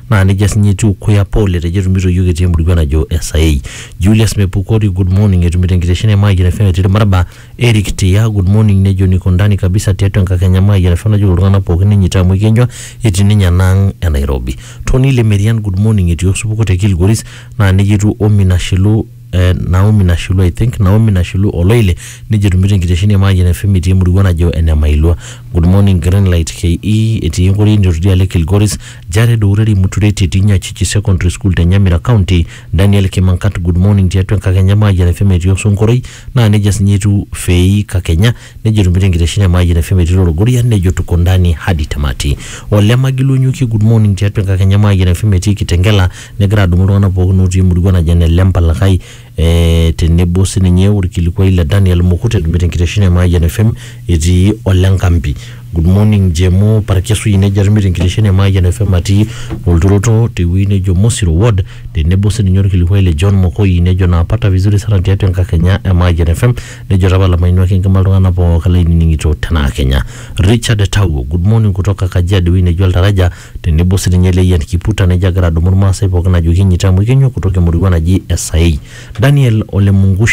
na nejia sinyetu kuya pole rejerumiro yuge tiye murigwana jo SIA. Julius Mepukori, good morning, etumite nkiteshine maji na feme tiri maraba. Eric Tia, good morning, nejo niko ndani kabisa tiyetu nkakenya maji na feme jo urugana pokene njita mwikenjwa etini nyanang ya Nairobi. Tony Lemerian, good morning, eti yosupuko tekili goris na nejitu Omi na Shilu Naomi na Shilu, I think Naomi na Shilu Oloile nije tumite nkiteshine maji na feme tiye murigwana jo Enemailua. Good morning, Greenlight KE eti yungori njorudia lekil goris. Jared Ureri Mutureti tinya Chichi Secondary School Nyamira County. Daniel Kemankat, good morning tiyetu nkakenya maji na feme tiyo sonkoroi na neja sinyetu Fei Kakenya neje tumite nkiteshine maji na feme tiyo Logoria nejo tukondani hadi tamati. Olema Gilunyuki, good morning tiyetu nkakenya maji na feme tiyo Kitengela negra dumurwana pokunuti murigwana jane lempa lakai tenebo sininye urikilikuwa ila Daniel Mukute tumite nkiteshine maji na feme iti Olengambi. Good morning Jemo parakesu ine jarumire nkiteshine maji na feme ati Olturoto tiwine jo Mosiro Ward tenebo sininye kilikuwa ile John Mokoi inejo na apata vizuri sana tiyetu nkakenya maji na feme nejo rabala mainua kingamalungana po kala iningito tana Kenya. Richard Taugo, good morning kutoka Kajiado inejo altaraja tenebo sininye le Ian Kiputa neja gara dumuruma saipo kana juhi nyita mwikenyo kutoke murigwana GSI. Daniel Olemungushi